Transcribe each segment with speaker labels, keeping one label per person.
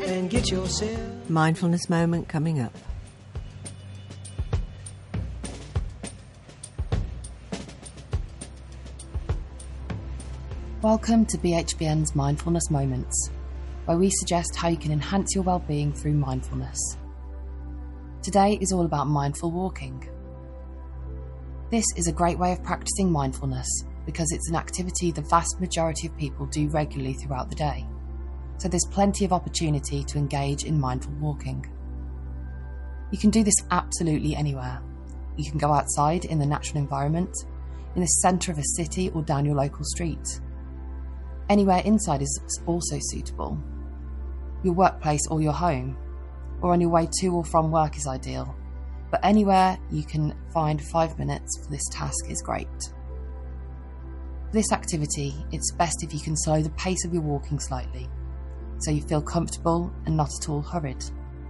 Speaker 1: and get yourself.
Speaker 2: Mindfulness moment coming up.
Speaker 3: Welcome to BHBN's Mindfulness Moments, where we suggest how you can enhance your well-being through mindfulness. Today is all about mindful walking. This is a great way of practicing mindfulness because it's an activity the vast majority of people do regularly throughout the day. So there's plenty of opportunity to engage in mindful walking. You can do this absolutely anywhere. You can go outside in the natural environment, in the centre of a city or down your local street. Anywhere inside is also suitable. Your workplace or your home, or on your way to or from work is ideal. But anywhere you can find 5 minutes for this task is great. For this activity, it's best if you can slow the pace of your walking slightly, so you feel comfortable and not at all hurried.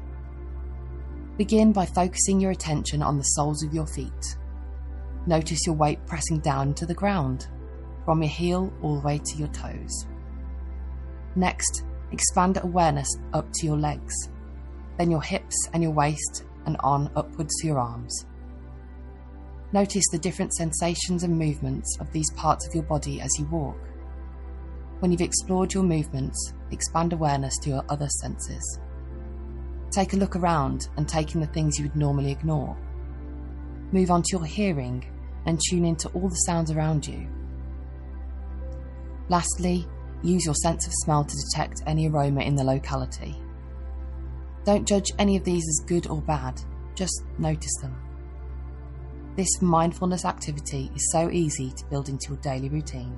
Speaker 3: Begin by focusing your attention on the soles of your feet. Notice your weight pressing down to the ground, from your heel all the way to your toes. Next, expand awareness up to your legs, then your hips and your waist and on upwards to your arms. Notice the different sensations and movements of these parts of your body as you walk. When you've explored your movements, expand awareness to your other senses. Take a look around and take in the things you would normally ignore. Move on to your hearing and tune into all the sounds around you. Lastly, use your sense of smell to detect any aroma in the locality. Don't judge any of these as good or bad, just notice them. This mindfulness activity is so easy to build into your daily routine.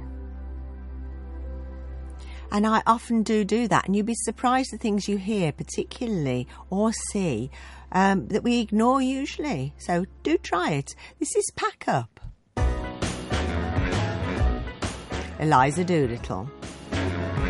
Speaker 2: And I often do that, and you'd be surprised the things you hear, particularly, or see, that we ignore usually. So do try it. This is Pack Up. Eliza Doolittle.